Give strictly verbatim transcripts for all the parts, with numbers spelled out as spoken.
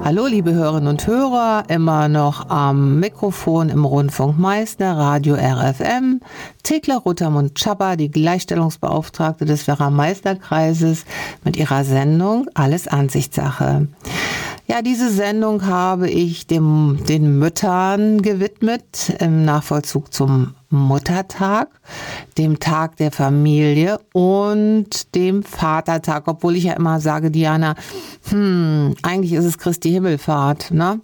Hallo liebe Hörerinnen und Hörer, immer noch am Mikrofon im Rundfunk Meißner, Radio R F M, Thekla Rothermund-Chapa, die Gleichstellungsbeauftragte des Werra-Meißner-Kreises mit ihrer Sendung Alles Ansichtssache. Ja, diese Sendung habe ich dem, den Müttern gewidmet im Nachvollzug zum Muttertag, dem Tag der Familie und dem Vatertag, obwohl ich ja immer sage, Diana, hm, eigentlich ist es Christi Himmelfahrt, ne?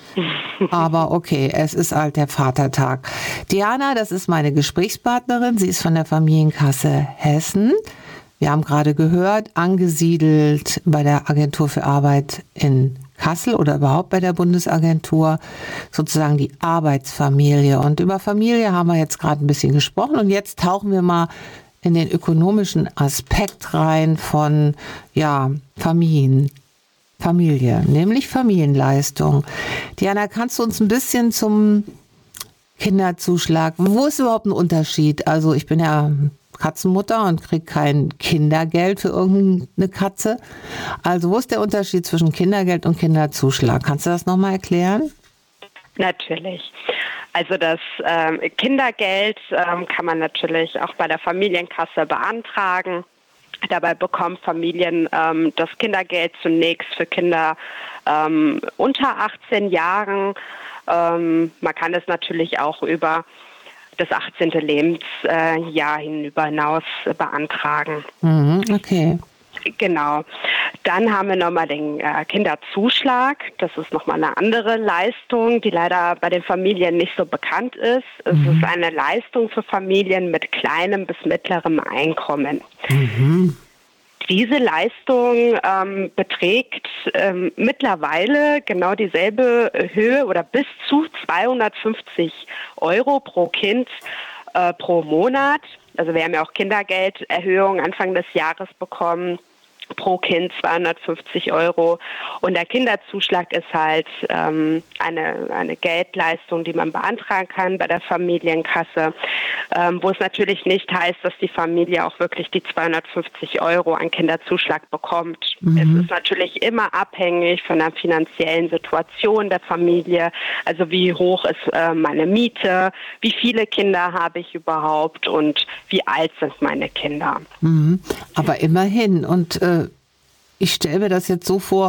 Aber okay, es ist halt der Vatertag. Diana, das ist meine Gesprächspartnerin, sie ist von der Familienkasse Hessen. Wir haben gerade gehört, angesiedelt bei der Agentur für Arbeit in Kassel oder überhaupt bei der Bundesagentur, sozusagen die Arbeitsfamilie. Und über Familie haben wir jetzt gerade ein bisschen gesprochen und jetzt tauchen wir mal in den ökonomischen Aspekt rein von ja, Familien, Familie, nämlich Familienleistung. Diana, kannst du uns ein bisschen zum Kinderzuschlag, wo ist überhaupt ein Unterschied? Also ich bin ja Katzenmutter und kriege kein Kindergeld für irgendeine Katze. Also wo ist der Unterschied zwischen Kindergeld und Kinderzuschlag? Kannst du das nochmal erklären? Natürlich. Also das ähm, Kindergeld ähm, kann man natürlich auch bei der Familienkasse beantragen. Dabei bekommen Familien ähm, das Kindergeld zunächst für Kinder ähm, unter achtzehn Jahren. Ähm, man kann es natürlich auch über das achtzehnte Lebensjahr hinüber hinaus beantragen. Mhm, okay. Genau. Dann haben wir nochmal den äh, Kinderzuschlag. Das ist nochmal eine andere Leistung, die leider bei den Familien nicht so bekannt ist. Es mhm. ist eine Leistung für Familien mit kleinem bis mittlerem Einkommen. Mhm. Diese Leistung ähm, beträgt ähm, mittlerweile genau dieselbe Höhe oder bis zu zweihundertfünfzig Euro pro Kind äh, pro Monat. Also wir haben ja auch Kindergelderhöhung Anfang des Jahres bekommen. Pro Kind zweihundertfünfzig Euro. Und der Kinderzuschlag ist halt ähm, eine, eine Geldleistung, die man beantragen kann bei der Familienkasse, ähm, wo es natürlich nicht heißt, dass die Familie auch wirklich die zweihundertfünfzig Euro an Kinderzuschlag bekommt. Mhm. Es ist natürlich immer abhängig von der finanziellen Situation der Familie, also wie hoch ist äh, meine Miete, wie viele Kinder habe ich überhaupt und wie alt sind meine Kinder. Mhm. Aber immerhin und äh ich stelle mir das jetzt so vor,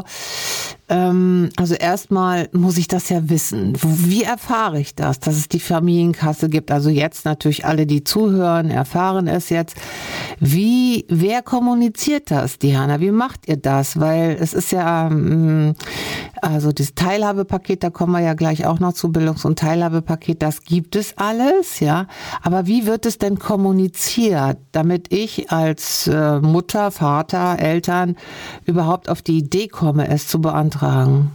ähm, also erstmal muss ich das ja wissen. Wie erfahre ich das, dass es die Familienkasse gibt? Also jetzt natürlich alle, die zuhören, erfahren es jetzt. Wie, wer kommuniziert das, Diana? Wie macht ihr das? Weil es ist ja, also das Teilhabepaket, da kommen wir ja gleich auch noch zu, Bildungs- und Teilhabepaket, das gibt es alles, ja. Aber wie wird es denn kommuniziert, damit ich als äh, Mutter, Vater, Eltern überhaupt auf die Idee komme, es zu beantragen?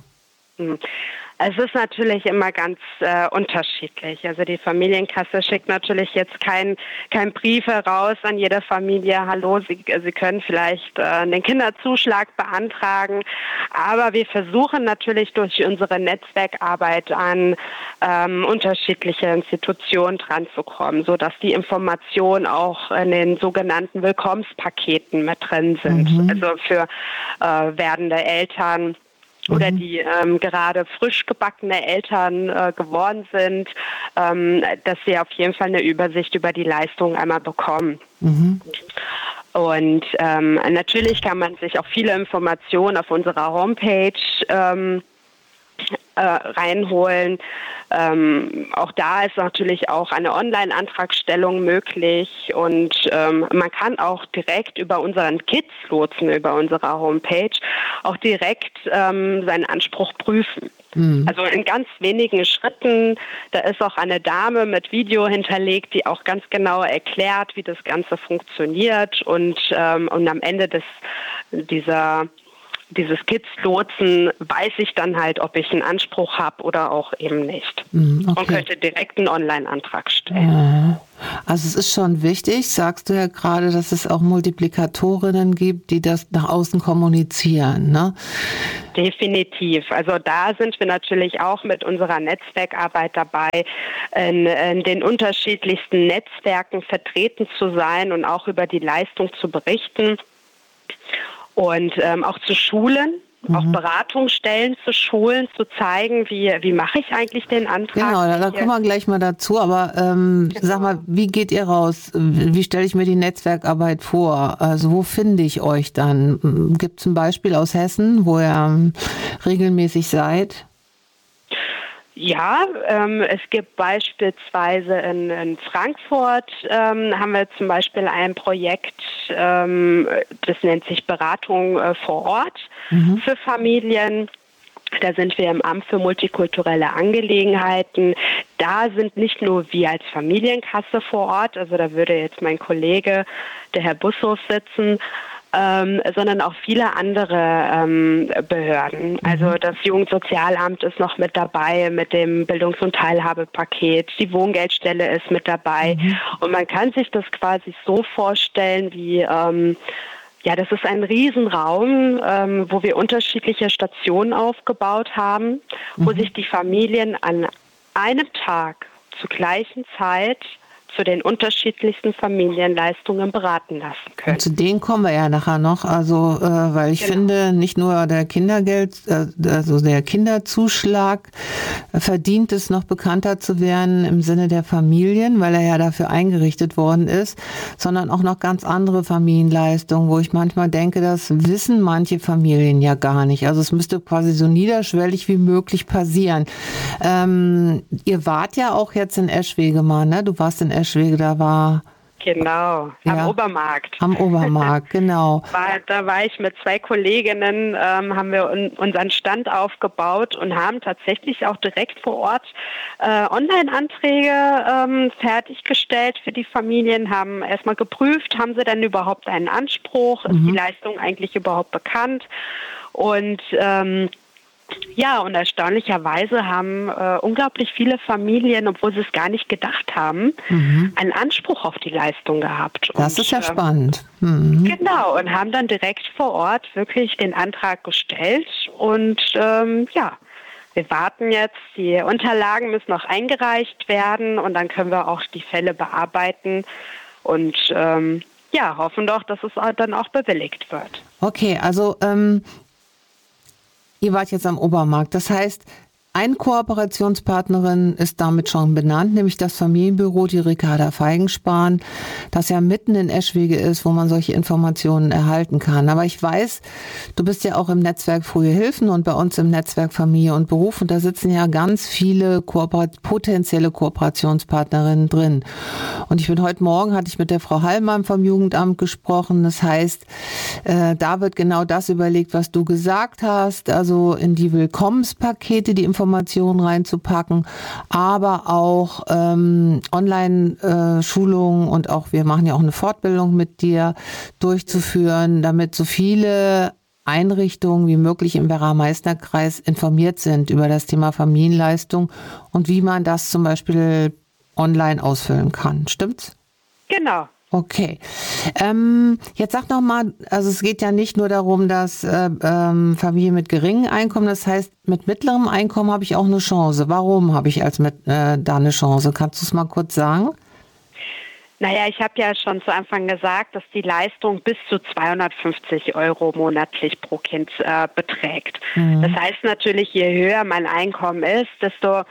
Es ist natürlich immer ganz äh, unterschiedlich. Also die Familienkasse schickt natürlich jetzt kein, kein Brief heraus an jede Familie, hallo, Sie, Sie können vielleicht äh, den Kinderzuschlag beantragen. Aber wir versuchen natürlich durch unsere Netzwerkarbeit an ähm, unterschiedliche Institutionen dranzukommen, sodass die Informationen auch in den sogenannten Willkommenspaketen mit drin sind. Mhm. Also für äh, werdende Eltern oder die ähm, gerade frisch gebackene Eltern äh, geworden sind, ähm, dass sie auf jeden Fall eine Übersicht über die Leistung einmal bekommen. Mhm. Und ähm, natürlich kann man sich auch viele Informationen auf unserer Homepage ähm, äh, reinholen. Ähm, auch da ist natürlich auch eine Online-Antragstellung möglich und ähm, man kann auch direkt über unseren Kids-Lotsen, über unserer Homepage, auch direkt ähm, seinen Anspruch prüfen. Mhm. Also in ganz wenigen Schritten, da ist auch eine Dame mit Video hinterlegt, die auch ganz genau erklärt, wie das Ganze funktioniert und, ähm, und am Ende des, dieser dieses Kids-Lotsen weiß ich dann halt, ob ich einen Anspruch habe oder auch eben nicht. Mm, okay. Und könnte direkt einen Online-Antrag stellen. Also es ist schon wichtig, sagst du ja gerade, dass es auch Multiplikatorinnen gibt, die das nach außen kommunizieren, ne? Definitiv. Also da sind wir natürlich auch mit unserer Netzwerkarbeit dabei, in, in den unterschiedlichsten Netzwerken vertreten zu sein und auch über die Leistung zu berichten. Und ähm, auch zu Schulen, Mhm. auch Beratungsstellen zu schulen, zu zeigen, wie, wie mache ich eigentlich den Antrag. Genau, da, da kommen wir gleich mal dazu, aber ähm, Genau. sag mal, wie geht ihr raus? Wie stelle ich mir die Netzwerkarbeit vor? Also wo finde ich euch dann? Gibt es ein Beispiel aus Hessen, wo ihr ähm, regelmäßig seid? Ja, ähm, es gibt beispielsweise in, in Frankfurt, ähm, haben wir zum Beispiel ein Projekt, ähm, das nennt sich Beratung äh, vor Ort Mhm. für Familien. Da sind wir im Amt für multikulturelle Angelegenheiten. Da sind nicht nur wir als Familienkasse vor Ort, also da würde jetzt mein Kollege, der Herr Bussow, sitzen, ähm, sondern auch viele andere ähm, Behörden. Also das Jugendsozialamt ist noch mit dabei mit dem Bildungs- und Teilhabepaket. Die Wohngeldstelle ist mit dabei. Mhm. Und man kann sich das quasi so vorstellen wie... Ähm, Ja, das ist ein Riesenraum, ähm, wo wir unterschiedliche Stationen aufgebaut haben, wo Mhm. sich die Familien an einem Tag zur gleichen Zeit zu den unterschiedlichsten Familienleistungen beraten lassen können. Und zu denen kommen wir ja nachher noch, also äh, weil ich Genau. finde, nicht nur der Kindergeld, äh, also der Kinderzuschlag äh, verdient es, noch bekannter zu werden im Sinne der Familien, weil er ja dafür eingerichtet worden ist, sondern auch noch ganz andere Familienleistungen, wo ich manchmal denke, das wissen manche Familien ja gar nicht. Also es müsste quasi so niederschwellig wie möglich passieren. Ähm, ihr wart ja auch jetzt in Eschwege mal, ne? Du warst in Eschwege. Eschwege, da war... Genau, ja, am Obermarkt. Am Obermarkt, genau. War, da war ich mit zwei Kolleginnen, ähm, haben wir un, unseren Stand aufgebaut und haben tatsächlich auch direkt vor Ort äh, Online-Anträge ähm, fertiggestellt für die Familien, haben erstmal geprüft, haben sie denn überhaupt einen Anspruch, ist Mhm. die Leistung eigentlich überhaupt bekannt und ähm, ja, und erstaunlicherweise haben äh, unglaublich viele Familien, obwohl sie es gar nicht gedacht haben, Mhm. einen Anspruch auf die Leistung gehabt. Das und, ist ja äh, spannend. Mhm. Genau, und haben dann direkt vor Ort wirklich den Antrag gestellt. Und ähm, ja, wir warten jetzt, die Unterlagen müssen noch eingereicht werden und dann können wir auch die Fälle bearbeiten und ähm, ja, hoffen doch, dass es dann auch bewilligt wird. Okay, also ähm, ihr wart jetzt am Obermarkt. Das heißt, eine Kooperationspartnerin ist damit schon benannt, nämlich das Familienbüro, die Ricarda Feigenspahn, das ja mitten in Eschwege ist, wo man solche Informationen erhalten kann. Aber ich weiß, du bist ja auch im Netzwerk Frühe Hilfen und bei uns im Netzwerk Familie und Beruf und da sitzen ja ganz viele Kooperat- potenzielle Kooperationspartnerinnen drin. Und ich bin heute Morgen, hatte ich mit der Frau Hallmann vom Jugendamt gesprochen. Das heißt, äh, da wird genau das überlegt, was du gesagt hast, also in die Willkommenspakete die Informationen reinzupacken, aber auch ähm, Online-Schulungen und auch, wir machen ja auch eine Fortbildung mit dir durchzuführen, damit so viele Einrichtungen wie möglich im Werra-Meißner-Kreis informiert sind über das Thema Familienleistung und wie man das zum Beispiel online ausfüllen kann. Stimmt's? Genau. Okay. Ähm, jetzt sag noch mal, also es geht ja nicht nur darum, dass äh, ähm, Familien mit geringem Einkommen, das heißt, mit mittlerem Einkommen habe ich auch eine Chance. Warum habe ich als mit, äh, da eine Chance? Kannst du es mal kurz sagen? Naja, ich habe ja schon zu Anfang gesagt, dass die Leistung bis zu zweihundertfünfzig Euro monatlich pro Kind äh, beträgt. Mhm. Das heißt natürlich, je höher mein Einkommen ist, desto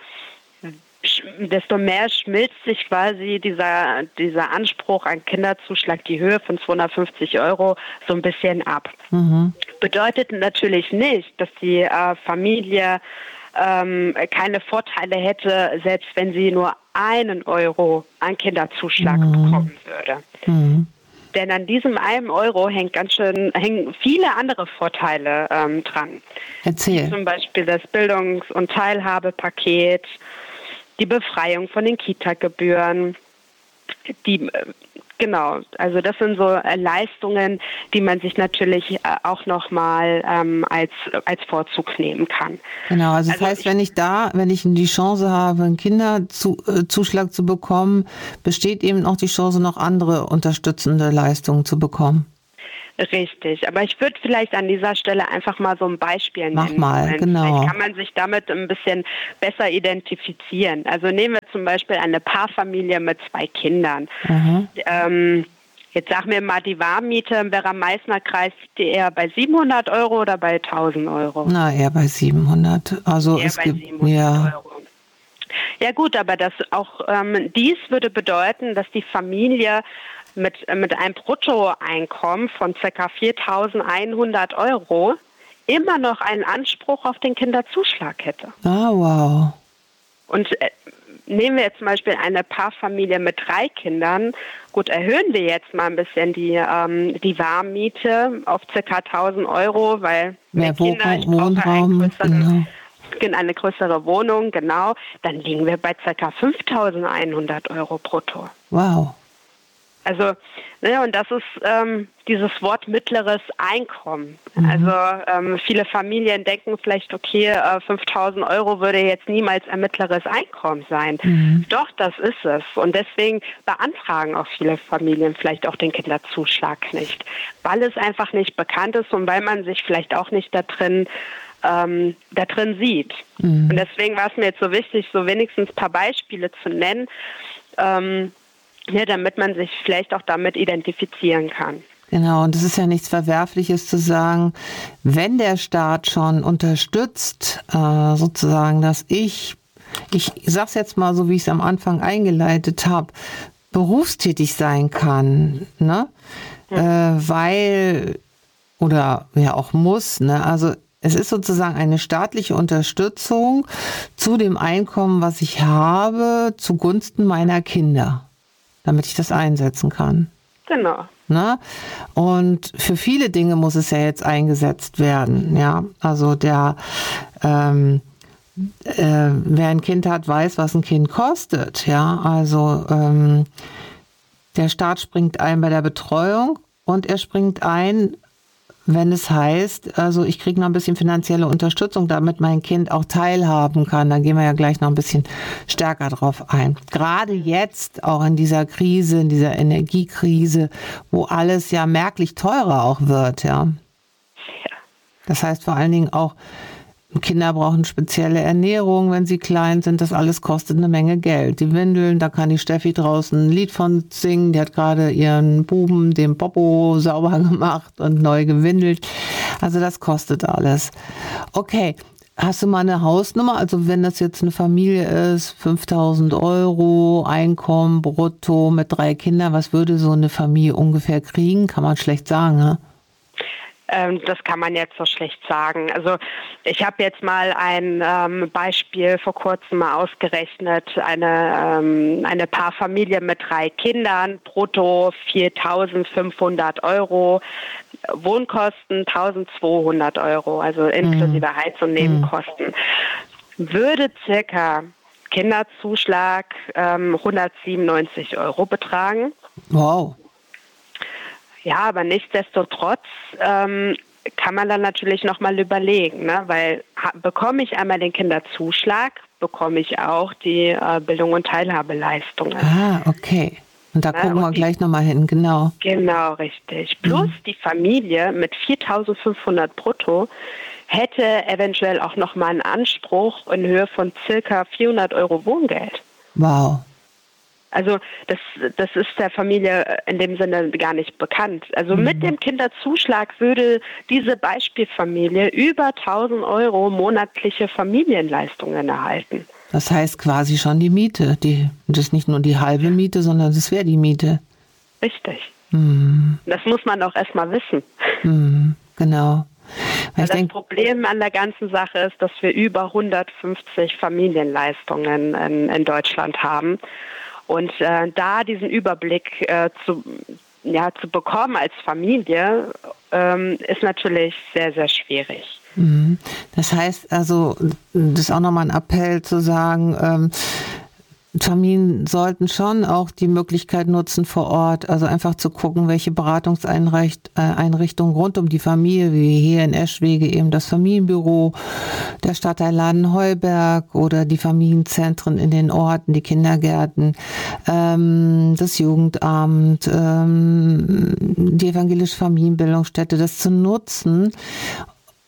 desto mehr schmilzt sich quasi dieser, dieser Anspruch an Kinderzuschlag, die Höhe von zweihundertfünfzig Euro, so ein bisschen ab. Mhm. Bedeutet natürlich nicht, dass die äh, Familie ähm, keine Vorteile hätte, selbst wenn sie nur einen Euro an Kinderzuschlag Mhm. bekommen würde. Mhm. Denn an diesem einen Euro hängt ganz schön, hängen viele andere Vorteile ähm, dran. Erzähl. Wie zum Beispiel das Bildungs- und Teilhabepaket, die Befreiung von den Kita-Gebühren, die, äh, genau, also das sind so äh, Leistungen, die man sich natürlich äh, auch nochmal ähm, als, als Vorzug nehmen kann. Genau, also das Also heißt, ich- wenn ich da, wenn ich die Chance habe, einen Kinderzuschlag zu bekommen, besteht eben auch die Chance, noch andere unterstützende Leistungen zu bekommen. Richtig, aber ich würde vielleicht an dieser Stelle einfach mal so ein Beispiel Mach nennen. mal, Weil genau. Vielleicht kann man sich damit ein bisschen besser identifizieren. Also nehmen wir zum Beispiel eine Paarfamilie mit zwei Kindern. Mhm. Ähm, Jetzt sag mir mal, die Warmmiete im Werra-Meißner-Kreis, die eher bei siebenhundert Euro oder bei tausend Euro? Na, eher bei siebenhundert. Also eher es bei gibt, siebenhundert ja. Euro. Ja gut, aber das auch ähm, dies würde bedeuten, dass die Familie mit, mit einem Bruttoeinkommen von ca. viertausendeinhundert Euro immer noch einen Anspruch auf den Kinderzuschlag hätte. Ah, wow. Und äh, nehmen wir jetzt zum Beispiel eine Paarfamilie mit drei Kindern. Gut, erhöhen wir jetzt mal ein bisschen die, ähm, die Warmmiete auf ca. tausend Euro, weil mehr Kinder, ich Wohnraum, eine größere, genau. eine größere Wohnung, genau, dann liegen wir bei ca. fünftausendeinhundert Euro brutto. Wow. Also, ne, und das ist ähm, dieses Wort mittleres Einkommen. Mhm. Also ähm, viele Familien denken vielleicht, okay, äh, fünftausend Euro würde jetzt niemals ein mittleres Einkommen sein. Mhm. Doch, das ist es. Und deswegen beantragen auch viele Familien vielleicht auch den Kinderzuschlag nicht, weil es einfach nicht bekannt ist und weil man sich vielleicht auch nicht da drin ähm, da drin sieht. Mhm. Und deswegen war es mir jetzt so wichtig, so wenigstens ein paar Beispiele zu nennen, ähm, ja, damit man sich vielleicht auch damit identifizieren kann. Genau, und es ist ja nichts Verwerfliches zu sagen, wenn der Staat schon unterstützt, äh, sozusagen, dass ich, ich sag's jetzt mal so, wie ich es am Anfang eingeleitet habe, berufstätig sein kann, ne? Hm. Äh, weil, oder ja auch muss, ne? Also es ist sozusagen eine staatliche Unterstützung zu dem Einkommen, was ich habe, zugunsten meiner Kinder, damit ich das einsetzen kann. Genau. Ne? Und für viele Dinge muss es ja jetzt eingesetzt werden. Ja, also der, ähm, äh, wer ein Kind hat, weiß, was ein Kind kostet. Ja, also ähm, der Staat springt ein bei der Betreuung und er springt ein, wenn es heißt, also ich kriege noch ein bisschen finanzielle Unterstützung, damit mein Kind auch teilhaben kann. Da gehen wir ja gleich noch ein bisschen stärker drauf ein. Gerade jetzt, auch in dieser Krise, in dieser Energiekrise, wo alles ja merklich teurer auch wird. Ja. Das heißt vor allen Dingen auch, Kinder brauchen spezielle Ernährung, wenn sie klein sind. Das alles kostet eine Menge Geld. Die Windeln, da kann die Steffi draußen ein Lied von singen. Die hat gerade ihren Buben, den Popo, sauber gemacht und neu gewindelt. Also das kostet alles. Okay, hast du mal eine Hausnummer? Also wenn das jetzt eine Familie ist, fünftausend Euro Einkommen brutto mit drei Kindern, was würde so eine Familie ungefähr kriegen? Kann man schlecht sagen, ne? Das kann man jetzt so schlecht sagen. Also ich habe jetzt mal ein ähm, Beispiel vor kurzem mal ausgerechnet. Eine, ähm, eine Paarfamilie mit drei Kindern, brutto viertausendfünfhundert Euro, Wohnkosten eintausendzweihundert Euro, also inklusive mhm. Heiz- und Nebenkosten. Würde circa Kinderzuschlag ähm, hundertsiebenundneunzig Euro betragen. Wow. Ja, aber nichtsdestotrotz ähm, kann man dann natürlich nochmal überlegen, ne? Weil ha, bekomme ich einmal den Kinderzuschlag, bekomme ich auch die äh, Bildung und Teilhabeleistungen. Ah, okay. Und da ne? gucken und wir die, gleich nochmal hin, genau. Genau, richtig. Plus mhm. die Familie mit viertausendfünfhundert brutto hätte eventuell auch nochmal einen Anspruch in Höhe von circa vierhundert Euro Wohngeld. Wow. Also das, das ist der Familie in dem Sinne gar nicht bekannt. Also mhm. mit dem Kinderzuschlag würde diese Beispielfamilie über tausend Euro monatliche Familienleistungen erhalten. Das heißt quasi schon die Miete. Die, das ist nicht nur die halbe Miete, sondern das wäre die Miete. Richtig. Mhm. Das muss man auch erstmal wissen. Mhm. Genau. Weil das denk, Problem an der ganzen Sache ist, dass wir über hundertfünfzig Familienleistungen in, in Deutschland haben. Und äh, da diesen Überblick äh, zu, ja, zu bekommen als Familie, ähm, ist natürlich sehr, sehr schwierig. Das heißt also, das ist auch nochmal ein Appell zu sagen, ähm, Familien sollten schon auch die Möglichkeit nutzen vor Ort, also einfach zu gucken, welche Beratungseinrichtungen rund um die Familie, wie hier in Eschwege eben das Familienbüro, der Stadtteil Laden-Heuberg oder die Familienzentren in den Orten, die Kindergärten, ähm, das Jugendamt, ähm, die evangelische Familienbildungsstätte, das zu nutzen,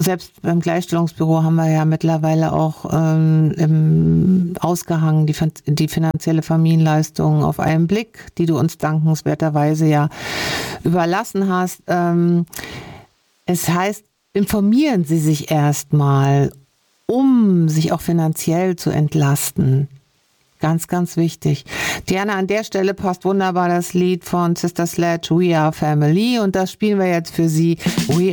selbst beim Gleichstellungsbüro haben wir ja mittlerweile auch ähm, im ausgehangen die, die finanzielle Familienleistung auf einen Blick, die du uns dankenswerterweise ja überlassen hast. Ähm, es heißt, informieren Sie sich erstmal, um sich auch finanziell zu entlasten. Ganz, ganz wichtig. Diana, an der Stelle passt wunderbar das Lied von Sister Sledge, We Are Family, und das spielen wir jetzt für Sie. We